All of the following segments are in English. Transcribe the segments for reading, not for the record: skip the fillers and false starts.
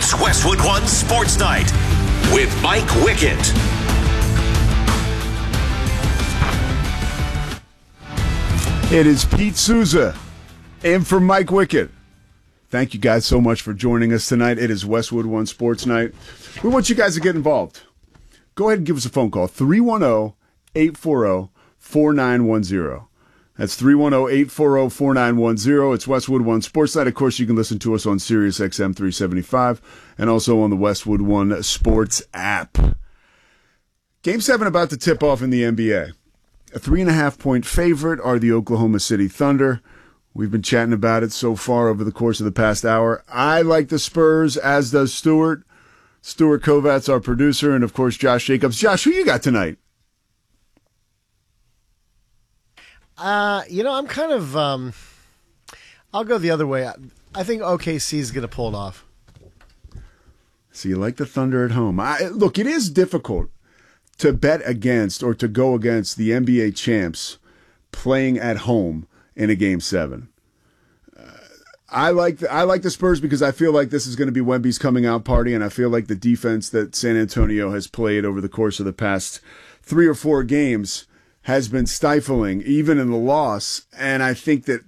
It's Westwood One Sports Night with Mike Wickett. It is Pete Souza in for Mike Wickett. Thank you guys so much for joining us tonight. It is Westwood One Sports Night. We want you guys to get involved. Go ahead and give us a phone call, 310-840-4910. That's 310-840-4910. It's Westwood One Sports Night. Of course, you can listen to us on Sirius XM 375 and also on the Westwood One Sports app. Game 7 about to tip off in the NBA. A 3.5-point favorite are the Oklahoma City Thunder. We've been chatting about it so far over the course of the past hour. I like the Spurs, as does Stuart. Stuart Kovat's our producer, and, of course, Josh Jacobs. Josh, who you got tonight? I'm kind of I'll go the other way. I think OKC is going to pull it off. So you like the Thunder at home. Look, it is difficult to bet against or to go against the NBA champs playing at home in a Game 7. I like the Spurs because I feel like this is going to be Wemby's coming out party, and I feel like the defense that San Antonio has played over the course of the past 3 or 4 games has been stifling, even in the loss. And I think that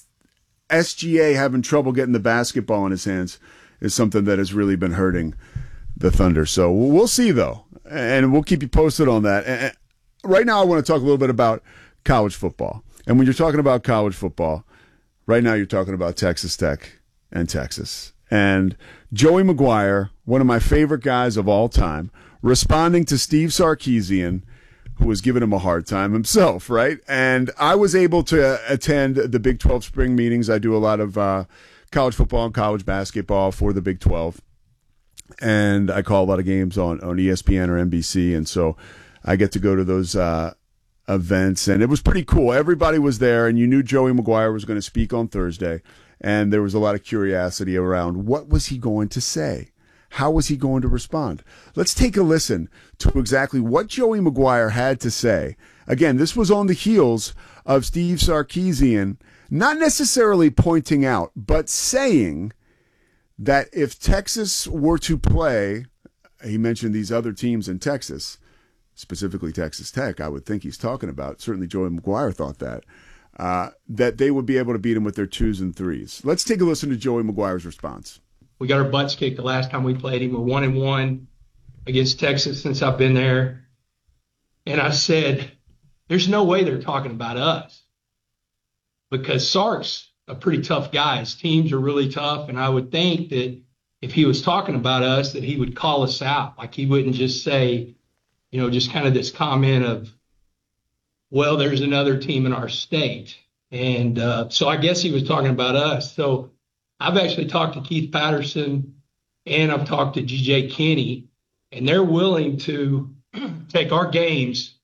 SGA having trouble getting the basketball in his hands is something that has really been hurting the Thunder. So we'll see, though, and we'll keep you posted on that. And right now I want to talk a little bit about college football. And when you're talking about college football, right now you're talking about Texas Tech and Texas. And Joey McGuire, one of my favorite guys of all time, responding to Steve Sarkisian, who was giving him a hard time himself, right? And I was able to attend the Big 12 spring meetings. I do a lot of college football and college basketball for the Big 12. And I call a lot of games on ESPN or NBC. And so I get to go to those events. And it was pretty cool. Everybody was there, and you knew Joey McGuire was going to speak on Thursday. And there was a lot of curiosity around what was he going to say? How was he going to respond? Let's take a listen to exactly what Joey McGuire had to say. Again, this was on the heels of Steve Sarkisian not necessarily pointing out, but saying that if Texas were to play, he mentioned these other teams in Texas, specifically Texas Tech, I would think he's talking about, certainly Joey McGuire thought that they would be able to beat him with their 2s and 3s. Let's take a listen to Joey McGuire's response. We got our butts kicked the last time we played him. We're 1-1 against Texas since I've been there. And I said, there's no way they're talking about us, because Sark's a pretty tough guy. His teams are really tough. And I would think that if he was talking about us, that he would call us out. Like, he wouldn't just say, just kind of this comment of, well, there's another team in our state. And so I guess he was talking about us. So I've actually talked to Keith Patterson and I've talked to G.J. Kinney, and they're willing to take our games,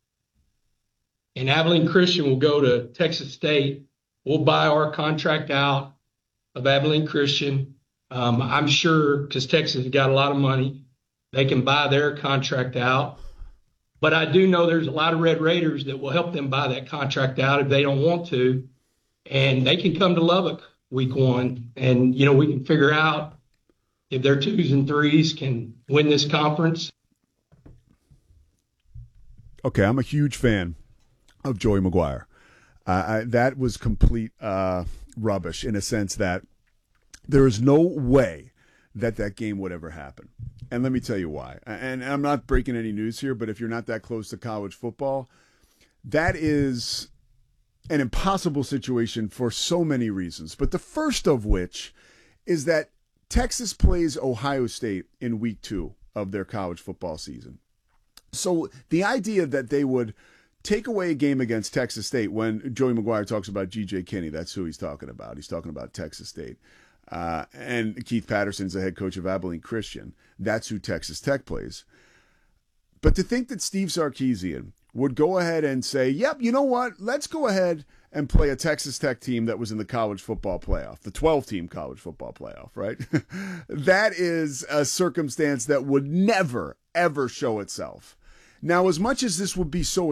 and Abilene Christian will go to Texas State. We'll buy our contract out of Abilene Christian. I'm sure, because Texas has got a lot of money, they can buy their contract out. But I do know there's a lot of Red Raiders that will help them buy that contract out if they don't want to, and they can come to Lubbock week 1, and we can figure out if their 2s and 3s can win this conference. Okay, I'm a huge fan of Joey McGuire. That was complete rubbish, in a sense that there is no way that game would ever happen. And let me tell you why. And I'm not breaking any news here, but if you're not that close to college football, that is an impossible situation for so many reasons. But the first of which is that Texas plays Ohio State in week 2 of their college football season. So the idea that they would take away a game against Texas State, when Joey McGuire talks about G.J. Kinney, that's who he's talking about. He's talking about Texas State. And Keith Patterson's the head coach of Abilene Christian. That's who Texas Tech plays. But to think that Steve Sarkisian would go ahead and say, yep, you know what? Let's go ahead and play a Texas Tech team that was in the college football playoff, the 12-team college football playoff, right? That is a circumstance that would never, ever show itself. Now, as much as this would be so